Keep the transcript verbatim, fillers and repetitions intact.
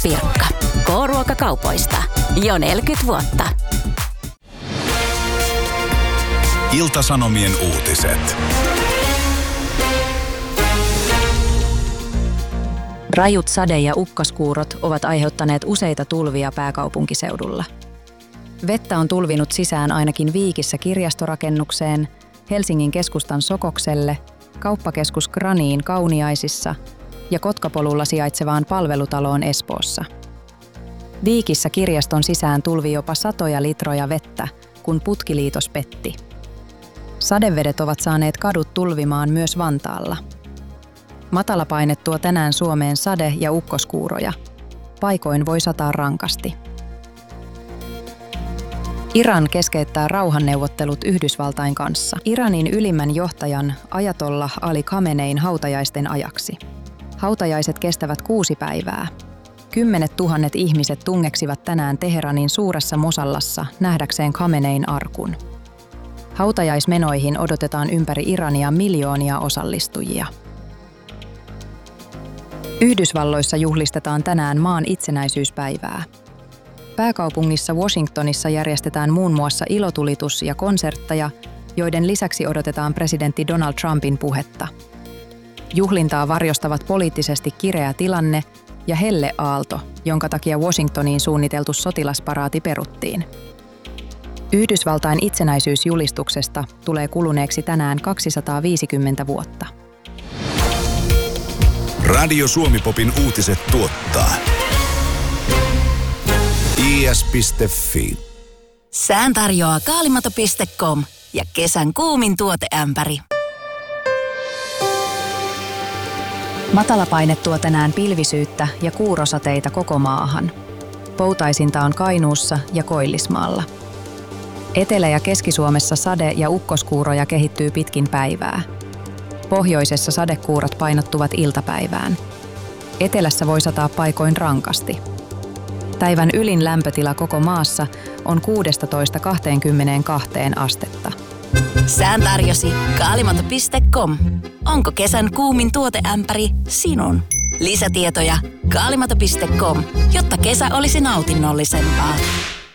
Pirkka. K-ruokakaupoista. Jo neljäkymmentä vuotta. Ilta-Sanomien uutiset. Rajut sade- ja ukkoskuurot ovat aiheuttaneet useita tulvia pääkaupunkiseudulla. Vettä on tulvinut sisään ainakin Viikissä kirjastorakennukseen, Helsingin keskustan Sokokselle, kauppakeskus Graniin Kauniaisissa ja Kotkapolulla sijaitsevaan palvelutaloon Espoossa. Viikissä kirjaston sisään tulvi jopa satoja litroja vettä, kun putkiliitos petti. Sadevedet ovat saaneet kadut tulvimaan myös Vantaalla. Matalapaine tuo tänään Suomeen sade- ja ukkoskuuroja. Paikoin voi sataa rankasti. Iran keskeyttää rauhanneuvottelut Yhdysvaltain kanssa Iranin ylimmän johtajan Ajatollah Ali Khamenein hautajaisten ajaksi. Hautajaiset kestävät kuusi päivää. Kymmenet tuhannet ihmiset tungeksivat tänään Teheranin suuressa mosallassa nähdäkseen Khamenein arkun. Hautajaismenoihin odotetaan ympäri Irania miljoonia osallistujia. Yhdysvalloissa juhlistetaan tänään maan itsenäisyyspäivää. Pääkaupungissa Washingtonissa järjestetään muun muassa ilotulitus ja konsertteja, joiden lisäksi odotetaan presidentti Donald Trumpin puhetta. Juhlintaa varjostavat poliittisesti kireä tilanne ja helleaalto, jonka takia Washingtoniin suunniteltu sotilasparaati peruttiin. Yhdysvaltain itsenäisyysjulistuksesta tulee kuluneeksi tänään kaksisataaviisikymmentä vuotta. Radio Suomi-popin uutiset tuottaa i s piste f i. Sään tarjoaa kaalimato piste com ja kesän kuumin tuoteämpäri. Matalapaine tuo tänään pilvisyyttä ja kuurosateita koko maahan. Poutaisinta on Kainuussa ja Koillismaalla. Etelä- ja Keski-Suomessa sade- ja ukkoskuuroja kehittyy pitkin päivää. Pohjoisessa sadekuurat painottuvat iltapäivään. Etelässä voi sataa paikoin rankasti. Päivän ylin lämpötila koko maassa on kuusitoista kaksikymmentäkaksi astetta. Sään tarjosi kaalimato piste com. Onko kesän kuumin tuoteämpäri sinun? Lisätietoja kaalimato piste com, jotta kesä olisi nautinnollisempaa.